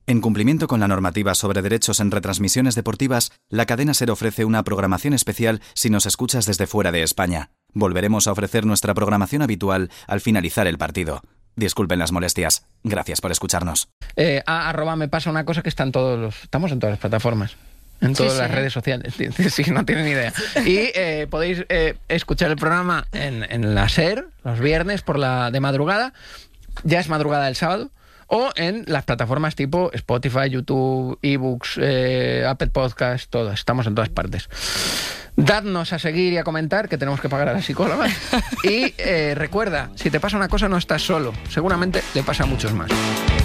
En cumplimiento con la normativa sobre derechos en retransmisiones deportivas, la cadena SER ofrece una programación especial si nos escuchas desde fuera de España. Volveremos a ofrecer nuestra programación habitual al finalizar el partido. Disculpen las molestias. Gracias por escucharnos. Me pasa una cosa que estamos en todas las plataformas. En todas las redes sociales. Sí, no tienen ni idea. Y podéis escuchar el programa en la SER los viernes de madrugada. Ya es madrugada del sábado. O en las plataformas tipo Spotify, YouTube, eBooks, Apple Podcast, todas. Estamos en todas partes. Dadnos a seguir y a comentar, que tenemos que pagar a las psicólogas. Y recuerda, si te pasa una cosa no estás solo. Seguramente le pasa a muchos más.